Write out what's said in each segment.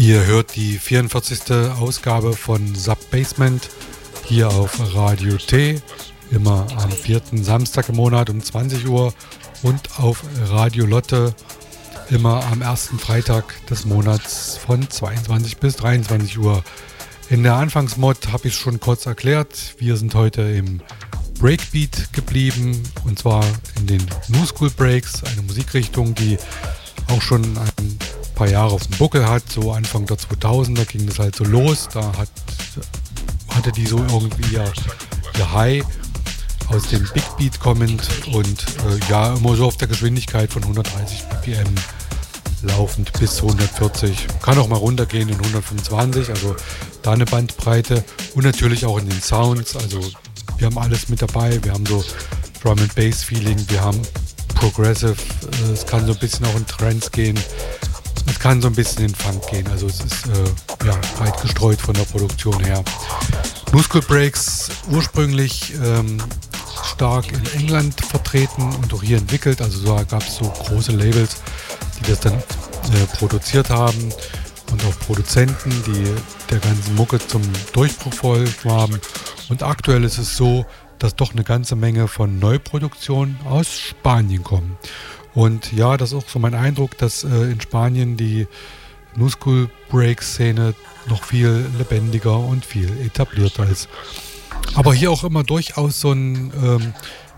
Ihr hört die 44. Ausgabe von Sub-Basement hier auf Radio T, immer am 4. Samstag im Monat um 20 Uhr und auf Radio Lotte immer am ersten Freitag des Monats von 22 bis 23 Uhr. In der Anfangsmod habe ich es schon kurz erklärt. Wir sind heute im Breakbeat geblieben und zwar in den New School Breaks, eine Musikrichtung, die auch schon ein paar Jahre auf dem Buckel hat. So Anfang der 2000er ging das halt so los. Da hatte die so irgendwie ihr High aus dem Big Beat kommend und immer so auf der Geschwindigkeit von 130 BPM laufend bis 140. Kann auch mal runtergehen in 125, also da eine Bandbreite und natürlich auch in den Sounds. Also wir haben alles mit dabei. Wir haben so Drum and Bass Feeling, wir haben Progressive, es kann so ein bisschen auch in Trance gehen, es kann so ein bisschen in Funk gehen. Also es ist breit gestreut von der Produktion her. New School Breaks ursprünglich stark in England vertreten und auch hier entwickelt. Also da gab es so große Labels, die das dann produziert haben und auch Produzenten, die der ganzen Mucke zum Durchbruch verholfen haben. Und aktuell ist es so, dass doch eine ganze Menge von Neuproduktionen aus Spanien kommen. Und ja, das ist auch so mein Eindruck, dass in Spanien die New School Break Szene noch viel lebendiger und viel etablierter ist. Aber hier auch immer durchaus so ein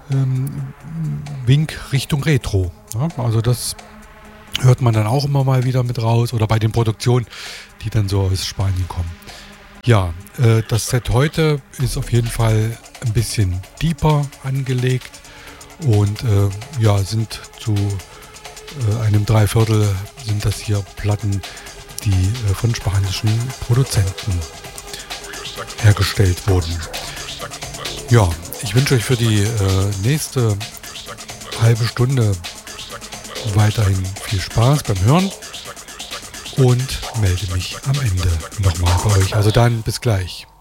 Wink Richtung Retro. Ja? Also das hört man dann auch immer mal wieder mit raus oder bei den Produktionen, die dann so aus Spanien kommen. Ja, das Set heute ist auf jeden Fall ein bisschen deeper angelegt und sind zu einem Dreiviertel sind das hier Platten, die von spanischen Produzenten hergestellt wurden. Ja, ich wünsche euch für die nächste halbe Stunde weiterhin viel Spaß beim Hören und melde mich am Ende nochmal bei euch. Also dann bis gleich.